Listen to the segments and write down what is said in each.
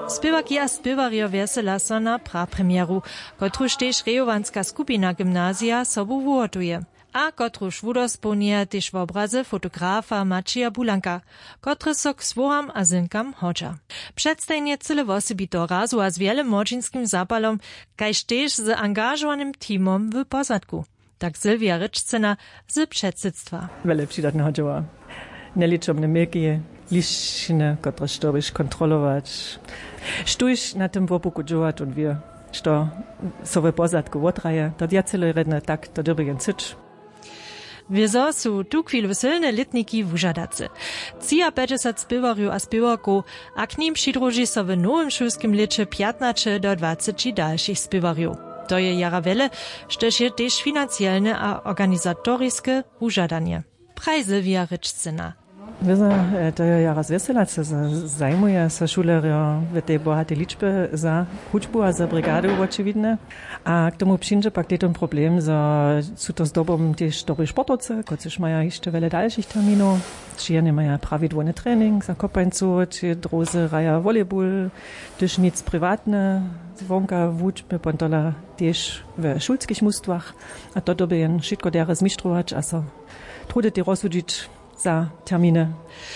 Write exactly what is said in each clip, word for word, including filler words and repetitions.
Spěwaki a spěwarjo vesela so na prapremieru, kotruž tež rejowanska skupina gymnazja sobu wuhotuje. A kotruž wudospołnia tež w obrazy fotografa Macieja Bulanka, kotry so k swoham a synkam hodźa. Przedstajnie cyle wosebito razu a z wielem młodzinskim zapalom, kajż tež z angażowanym teamom w pozadku. Tak Sylwia Ryczcena z przedsedztwa. Wiele przydatne chodziło. Nieliczobne myki, liszczyny, które sztobisz kontrolować. Sztuś na tym wopuku działać und wir, što so w pozadku odraje, to ja cyle redne tak, to dobiegen cyć. Wieso su tu chwil silne litniki wužadace. Cija päťdesiat spěwarju a spěwarku, a k nim přidruži so w nowym šulskim liče piętnaście do dwadzieścia dalszych spěwarju. To je jara wele, štož je tež financielne a organizatoriskie wužadanie. Prajzy via Ryczcena. Wiedzą, to je jara zwesela, co zajmuje se šulerjo w tej bohatej liczbie za hudźbu a za brigady očividne. A k tomu przyjdzie pak ten problem, że są to zdobom też dobrzy sportowcy, którzy mają jeszcze wiele dalszych terminów, czy nie mają prawidłowny trening za kopańcu, czy drodzy raja volleyball, też nic prywatne, zwonka wódźby, pontola też w szulskich mustwach, a to doby jen wszystko dere zmistrzować, a so trudete rozsudzić za terminy.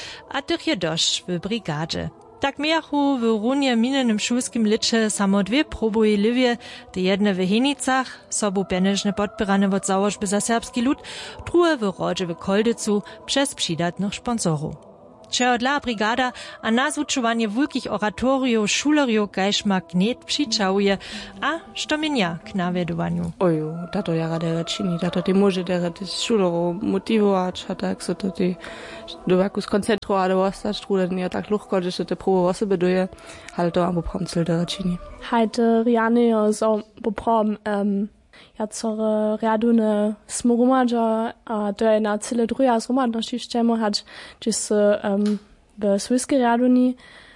A tych je dość w brigadzie. Tak miachu w runie minionym szulskim licze samo dwie próbuje liwie, te jedne w Henicach, sobu peneżne podpierane od założby za serbski lud, drugie w Rodzie w Koldycu przez przydatnych sponsorów. Čehodla brigada a nazvučovanje wulkich oratoriów šulerjów kajž magnet přičahuje, a što minja k navedovanju. Ojo, tato jara dere čini, tato te može dere te šulerov motivovač, a tak so to ti dovaku skoncentrovat ostać, trude nije tak luhko, že se te provo o sebe doje, ale to amo prom cel dere čini. Hajte Riane so poprom um, jacore riadune smorumadža, a to je na cele druga zrumadnosti šćemo hać, či se um, v sviske riaduni,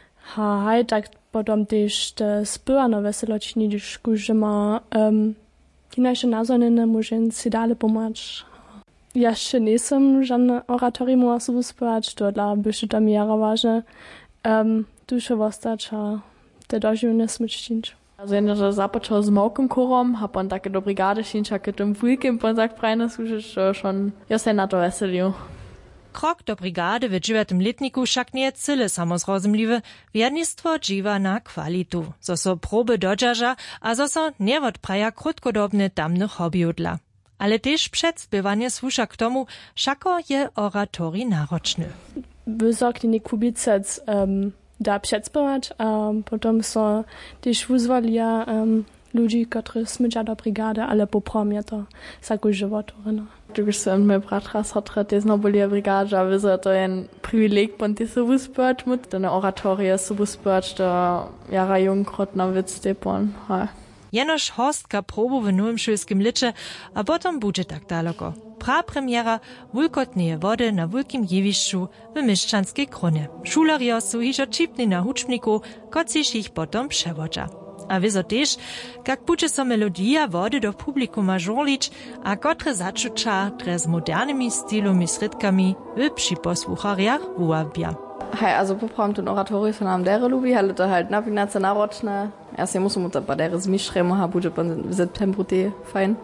ha haj tak potom tež te spěvano veselo čini, když kužema um, kinaše nazonine můžem si dále pomać. Ja ještě nejsem žádné oratory mohla sobu spěvat, to dla byše tam jara vážne, um, duše vostać a te doživu nesmyčtinč. Also wenn er započal z małkim korom, hab on takie do brigady šinča, keď tom wulkim pon sagt frajne služiš, schon ja se na to veselil. Krok do brigady w dziewiątym letniku však nie cyle samozrozumliwe, wiernictwo dziwa na kwalitu, zo so proby dodżarza, a zo so nie odpraja krótkodobne tamnych hobbyudla. Ale też przedspiewanie słusza k tomu, šako je oratori naroczny. Wysokny kubicec um, da przedspiewać, a potom so też wyzwalia um, ludzi, którzy smycza do brigady, ale popromie to saku żywotu. Du bist so mein Bratras hat das noch wohl brigade, aber so to ein Privileg, wenn die so sport mit der Oratorie so sport da jara jung krot na witz depon. Jenoż hostka probu w nowym szulskim licze, a potem będzie tak daleko. Prapremiera wulkotneje wody na wulkim jewiszczu w Mieszczanskiej Kronie. Šulerjo su hižo čipni na hučbniku, kociž ich potom převodža. A wizo też, jak budzie so melodija wody do publikuma žorlič, a kotre začuča tre z modernymi stylumi sredkami w připosłuchariach wuabja. Hej, also poprom ten oratorium so nam dere lubi, ale to halt napinace naročne. Ja se musím to pa dere zmišremo, ha bude pa v septembru te fajn.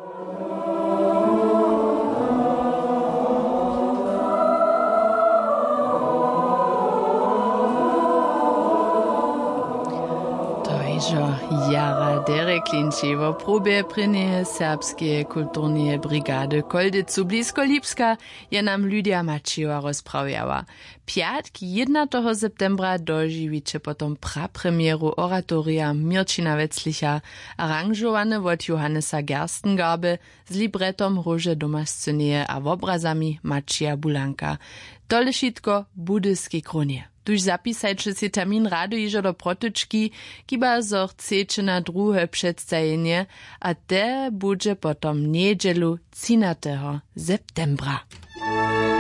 Jara Dereklinči v próbie prynie serbskie kulturnie brigady Koldycu blisko Lipska je nam Lydia Maciejowa rozprawiała. Piatk jedenastego septembra dožiwicie potom prapremieru oratoria Mirčina Wetzlicha, aranžowane od Johannesa Gerstengarbe z libretom Róže doma sceneje a obrazami Macieja Bulanka. Tole šitko budyskiej kronie. Tuž zapisajcie si termin rado ižo do protyczki, kiba zo chcecie na druhe przedstawienie, a te bude potom niedzielu trzynastego septembra.